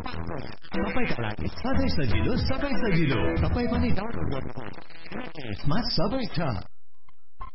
तपाईका लागि सधैँ सजिलो, सबै सजिलो। तपाई पनि डाउनलोड गर्नुहोस्। सबै छ।